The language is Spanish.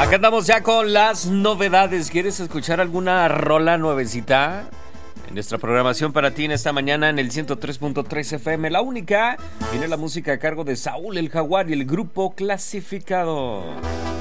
Acá andamos ya con las novedades. ¿Quieres escuchar alguna rola nuevecita? En nuestra programación para ti en esta mañana en el 103.3 FM, la única, viene la música a cargo de Saúl el Jaguar y el grupo Clasificado.